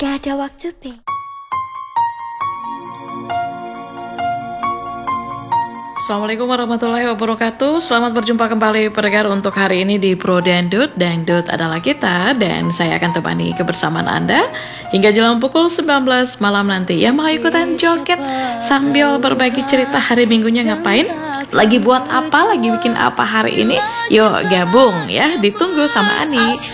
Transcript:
Gak ada waktu, Be. Assalamualaikum warahmatullahi wabarakatuh. Selamat berjumpa kembali pendengar untuk hari ini di Pro Dangdut. Dangdut adalah kita, dan saya akan temani kebersamaan Anda hingga jelang pukul 19 malam nanti. Yang mau ikutan joget sambil berbagi cerita hari minggunya ngapain? Lagi buat apa? Lagi bikin apa hari ini? Yuk gabung ya, ditunggu sama Ani.